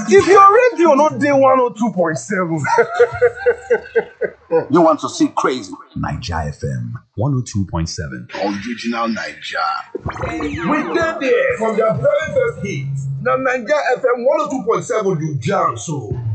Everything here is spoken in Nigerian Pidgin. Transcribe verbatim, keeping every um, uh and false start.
If your radio not day one oh two point seven. You want to see crazy? Naija F M one oh two point seven. Original Naija. We did there from their very first hit. Now Naija F M one oh two point seven you jam so.